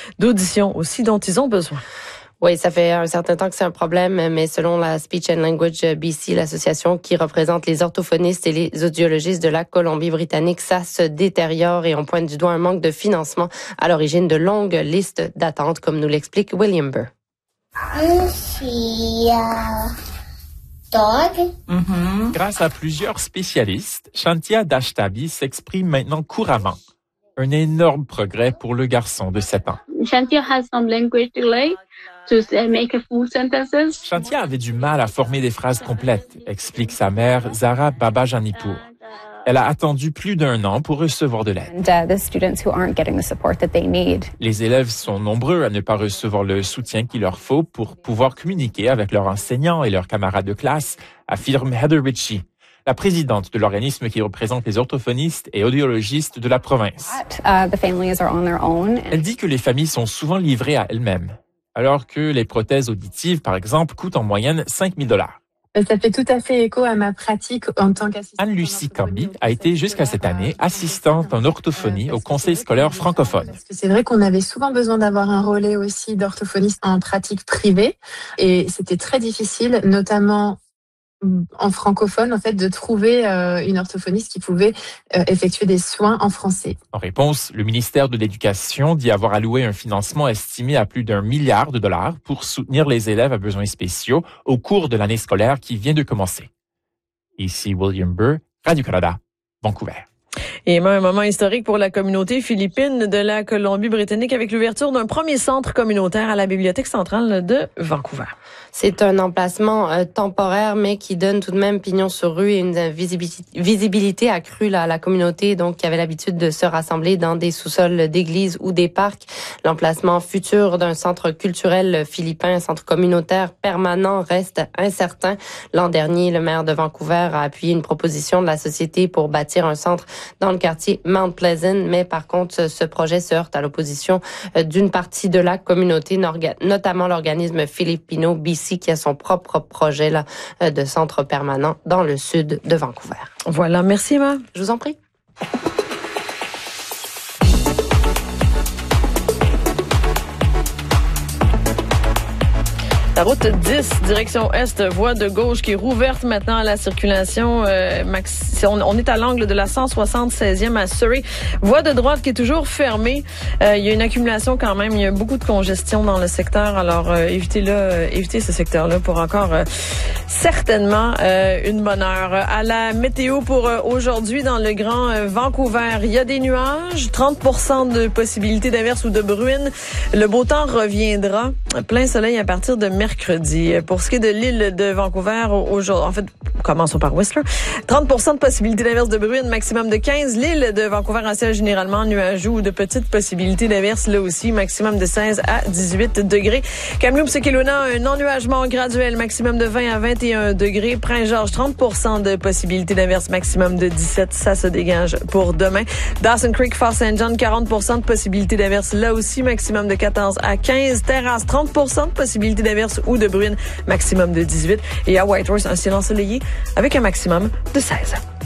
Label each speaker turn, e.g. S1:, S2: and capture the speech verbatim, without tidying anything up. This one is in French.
S1: d'audition aussi dont ils ont besoin.
S2: Oui, ça fait un certain temps que c'est un problème, mais selon la Speech and Language B C, l'association qui représente les orthophonistes et les audiologistes de la Colombie-Britannique, ça se détériore et on pointe du doigt un manque de financement à l'origine de longues listes d'attente, comme nous l'explique William Burr.
S3: Dog. Mm-hmm. Grâce à plusieurs spécialistes, Shantia Dashtabi s'exprime maintenant couramment. Un énorme progrès pour le garçon de sept ans.
S4: Shantia has some language delay to make a full sentences.
S3: Shantia avait du mal à former des phrases complètes, explique sa mère Zara Babajanipur. Elle a attendu plus d'un an pour recevoir de l'aide. Les élèves sont nombreux à ne pas recevoir le soutien qu'il leur faut pour pouvoir communiquer avec leurs enseignants et leurs camarades de classe, affirme Heather Ritchie, la présidente de l'organisme qui représente les orthophonistes et audiologistes de la province. Elle dit que les familles sont souvent livrées à elles-mêmes, alors que les prothèses auditives, par exemple, coûtent en moyenne cinq mille dollars.
S5: Ça fait tout à fait écho à ma pratique en tant qu'assistante.
S3: Anne-Lucie Camby a été jusqu'à cette année assistante en orthophonie au conseil scolaire francophone.
S5: Parce que c'est vrai qu'on avait souvent besoin d'avoir un relais aussi d'orthophoniste en pratique privée et c'était très difficile, notamment en francophone, en fait, de trouver euh, une orthophoniste qui pouvait euh, effectuer des soins en français.
S3: En réponse, le ministère de l'Éducation dit avoir alloué un financement estimé à plus d'un milliard de dollars pour soutenir les élèves à besoins spéciaux au cours de l'année scolaire qui vient de commencer. Ici William Burr, Radio-Canada, Vancouver.
S1: Et même un moment historique pour la communauté philippine de la Colombie-Britannique avec l'ouverture d'un premier centre communautaire à la Bibliothèque centrale de Vancouver.
S2: C'est un emplacement euh, temporaire, mais qui donne tout de même pignon sur rue et une visibilité, visibilité accrue là, à la communauté, donc qui avait l'habitude de se rassembler dans des sous-sols d'églises ou des parcs. L'emplacement futur d'un centre culturel philippin, un centre communautaire permanent, reste incertain. L'an dernier, le maire de Vancouver a appuyé une proposition de la société pour bâtir un centre dans le quartier Mount Pleasant, mais par contre, ce projet se heurte à l'opposition d'une partie de la communauté, notamment l'organisme Filipino B C qui a son propre projet là, de centre permanent dans le sud de Vancouver.
S1: Voilà, merci Emma.
S2: Je vous en prie.
S1: La route dix, direction est, voie de gauche qui est rouverte maintenant à la circulation. Euh, maxi, on, on est à l'angle de la cent soixante-seizième à Surrey. Voie de droite qui est toujours fermée. Euh, il y a une accumulation quand même. Il y a beaucoup de congestion dans le secteur. Alors, euh, évitez-le, euh, évitez ce secteur-là pour encore euh, certainement euh, une bonne heure. À la météo pour euh, aujourd'hui dans le Grand euh, Vancouver, il y a des nuages, trente pour cent de possibilités d'averses ou de bruines. Le beau temps reviendra. Plein soleil à partir de mercredi. Pour ce qui est de l'île de Vancouver, aujourd'hui, en fait, commençons par Whistler. trente pour cent de possibilités d'averses de bruine, maximum de quinze. L'île de Vancouver en ciel généralement nuageux ou de petites possibilités d'averses, là aussi, maximum de seize à dix-huit degrés. Kamloops et Kelowna, un ennuagement graduel, maximum de vingt à vingt et un degrés. Prince-Georges, trente pour cent de possibilités d'averses, maximum de dix-sept. Ça se dégage pour demain. Dawson Creek, Fort Saint John, quarante pour cent de possibilités d'averses, là aussi, maximum de quatorze à quinze. Terrasse, trente pour cent de possibilités d'averses ou de bruine, maximum de dix-huit. Et à Whitehorse, un ciel ensoleillé avec un maximum de seize.